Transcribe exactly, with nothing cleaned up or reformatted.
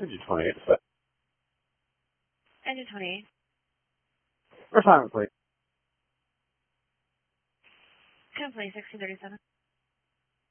Engine twenty-eight, but... Engine twenty-eight. Retirement, please. Company sixteen thirty-seven.